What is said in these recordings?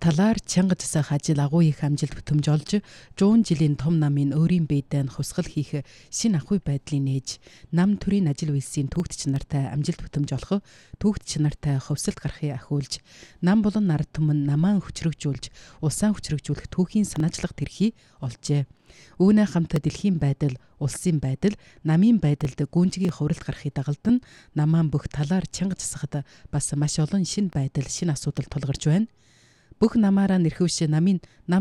талаар чангаж засах ажил агуу их амжилт бүтэмж олж 100 жилийн том намын өөрийн биедээ хувьсгал хийх шинэ ахуй байдлын нээж нам төрийн ажил үйлсийн түүхт чанартай амжилт бүтэмж олох түүхт чанартай хувьсалт гарахыг ахиулж нам болон нард түмэн намаа хүчрэгжүүлж улсаа хүчрэгжүүлэх түүхийн санаачлах тэрхий олжээ. Үүнээ хамт дэлхийн байдал, улсын байдал, намын байдалд гүнжгийн хувралт гарахыг дагалдан намаа бүх талаар чангаж засахад бас маш олон шинэ байдал, шинэ асуудал тулгарч байна. Бүх намаараа нэрхүүш намын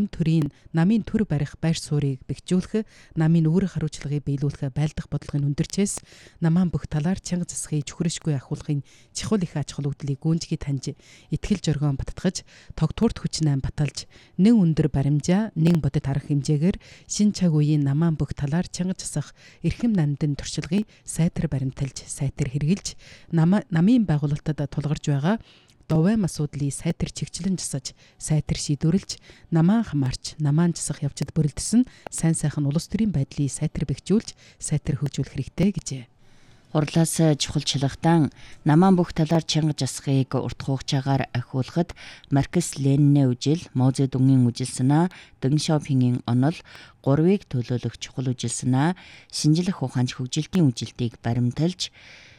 намын төр барих байр суурийг бэхжүүлэх, намын үүрэг хариуцлагыг биелүүлэх байлдах бодлогын өндөрчээс намаа бүх талаар чангаж засахыг чухрашгүй ахуулахын чухал их ач холбогдлыг гүнжгий таньж, итгэл жоргоон баттгаж, тогтворт хүчнээ баталж, нэг өндөр баримжаа, нэг бодит арга хэмжээгээр шин цаг үеийн намаа бүх талаар чангаж засах эрхэм нандин туршлагыг сайтар баримталж, сайтар хэрэгжилж, намын байгуулалтад тулгарч байгаа довэм асуудлыг сайтар чигчлэн засаж, сайтар шийдвэрлэж, намаа хамаарч, намаа засах явцад бүрэлдэсэн сайн сайхан улс төрийн байдлыг сайтар бэхжүүлж, сайтар хөгжүүлэх хэрэгтэй гэжээ. Хурлаас чухалчлагтан намаа бүх талаар чангаж засахыг урт хугацаагаар ахиулахад Маркс Ленинийн үжил, Мао Цзэдунгийн үжил санаа, Дэн Шаопингийн онол, гурвыг төлөөлөх чухал үжил санаа, шинжлэх ухаанч хөгжилтийн үжилтийг баримталж,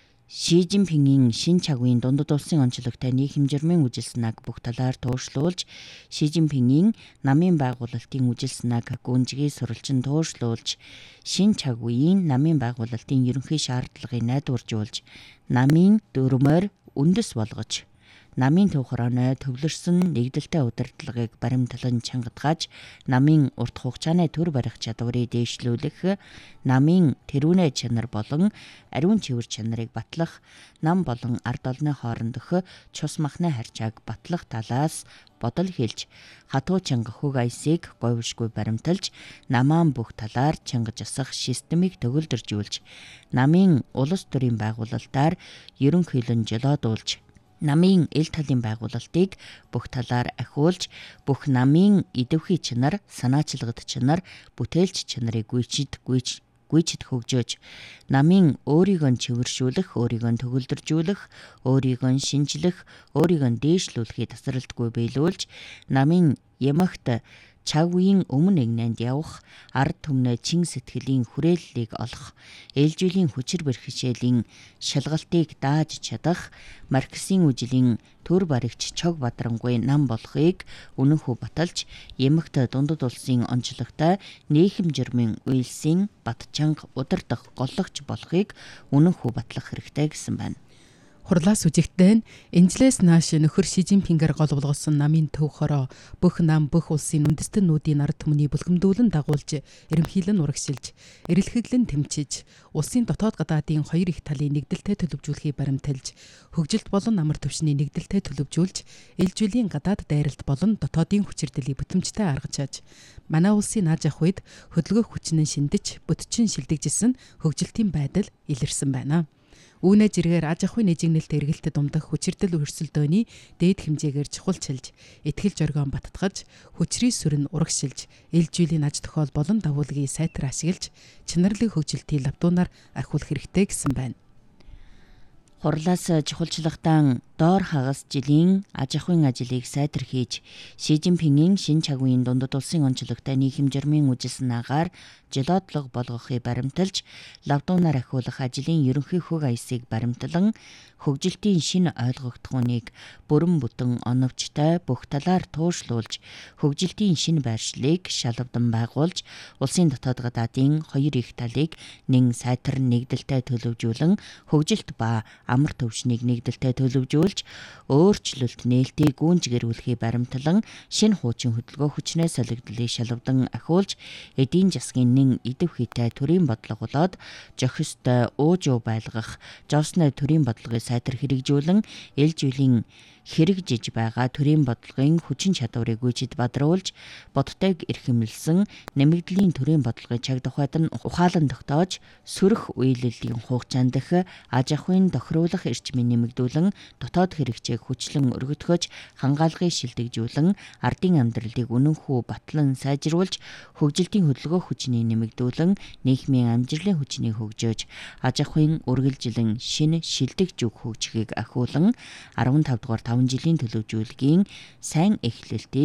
Ши Жинпингийн шин цаг үеийн дундад улсын онцлогтой нийгэм журмын үжил санааг бүх талаар туушруулж, Ши Жинпингийн намын байгуулалтын үжил санааг гүнжгий сурвалжин туушруулж, шин цаг үеийн намын байгуулалтын ерөнхий шаардлагыг найдваржуулж, намын дүрмээр үндэс болгож, намын төв хорооны төвлөрсөн нэгдэлтэй удирдлагыг баримтлан чангадгааж, намын урт хугацааны төр барих чадварыг дээшлүүлэх, намын тэрүүнэ чанар болон ариун чивэр чанарыг батлах, нам болон ард олны хоорондох цус махны харьцааг батлах талаас бодол хэлж, хатуу чанга хөг аясыг говьшгүй баримталж, намаа бүх талаар чангаж засах системийг төгөлдржүүлж, намын улс төрийн байгуулалтаар ерөнхийлөн жолоодуулж, намын эл талын байгуулалтыг бүх талаар ахиулж, бүх намын идэвхий чанар, санаачлагд чанар, бүтээлч чанарыг гүйчид хөгжөөж, намын өөрийгөө чивэршүүлэх, өөрийгөө төгөлдржүүлэх, өөрийгөө шинжлэх, өөрийгөө дээшлүүлэхийг тасралтгүй биелүүлж, намын ямагт цаг үеийн өмнө игнэнд явах, ард түмнээ чин сэтгэлийн хүрээллийг олох, ээлжүүлийн хүчир бэрхшээлийн шалгалтыг дааж чадах, Марксийн үжилийн төр баригч Чог Бадрангуй нам болохыг үнэнхүү баталж, ямагт дундад улсын онцлогтой нийгэм журмын үйлсийн батчанга удирдах голлогч болохыг үнэнхүү батлах хэрэгтэй гэсэн байна. Хурлаас үжигдэн энэжлээс нааш нөхөр Ши Жинпингээр гол болгосон намын төв хороо бүх нам бүх улсын үндэстэнүүдийн ард түмний бүлгэмдүүлэн дагуулж, эрэмхийлэн урагшилж, эрэлхэглэн тэмчиж, улсын дотоод гадаадын хоёр их талын нэгдэлтэй төлөвжүүлэхийг баримталж, хөгжилт болон амар түвшний нэгдэлтэй төлөвжүүлж, ээлжүүлийн гадаад дайралт болон дотоодын хүчирдэлийг бүтэмжтэй аргачааж, манай улсын нааж ах үед хөдөлгөөх хүчнэн шиндэж, бүтчин шилдэгжсэн хөгжилтийн байдал илэрсэн байна. Үүнээ жиргээр аж ахуйн нэжигнэлт эргэлтэд умдах хүчирдэл өрсөлдөөний дээд хэмжээгээр чухалчилж, итгэл жоргоон баттгаж, хүчрийн сүрэн урагшилж, ээлжүүлийн аж тохиол болон дагуулгыг сайтар ашиглаж, чанарлаг хөгжилтийн лавдуунаар ахиулах хэрэгтэй гэсэн байна. Хурлаас чухалчлагтан доор хагас жилийн аж ахуйн ажлыг сайтар хийж, Ши Жинпингийн шин цаг үеийн дундад улсын онцлогтой нийгэм журмын үжил санаагаар жолоодлого болгохыг баримталж, лавдуунаар ахиулах ажлын ерөнхий хөг аясыг баримтлан, хөгжилтийн шинэ ойлгогдохууныг бүрэн бүтэн оновчтой бүх талаар туушруулж, хөгжилтийн шинэ байршлыг шалавдан байгуулж, улсын дотоод гадаадын хоёр их талыг нэг сайтар нэгдэлтэй төлөвжүүлэн, хөгжилт ба амар төвшнийг нэгдэлтэй төлөвжүүлж, өөрчлөлт нээлтийг гүнжгэрүүлэхийг баримтлан, шинэ хуучин хөдөлгөөн хүчнээ солигдлыг шалавдан ахиулж, эдийн засгийн нэн идэвхийтэй төрийн бодлого болоод, зохистой уужуу байлгах, жовсны төрийн бодлогыг сайтар хэрэгжүүлэн, ээлжүүлийн хэрэгжиж байгаа төрийн бодлогын хүчин чадварыг гүйцэд бадруулж, бодтойг эрхэмлсэн нэмэгдлийн төрийн бодлогын чаг тухайд нь ухаалан тогтоож, сөрөх үеэллийн хугацаанд дэх аж ахуйн тохируулах эрчмийг нэмэгдүүлэн, дотоод хэрэгцээг хүчлэн өргөдгөж, хангаалгыг шилдэгжүүлэн, ардын амьдралыг үнэнхүү батлан сайжруулж, хөгжилтийн хөдөлгөөх хүчнийг нэмэгдүүлэн, нийгмийн амжилтын хүчнийг хөгжөөж, аж ахуйн үргэлжилэн шинэ шилдэгж үг хөгжихийг ахиулан, 15 дугаар 5 жилийн төлөвжүүлгийн сайн эхлэлтийг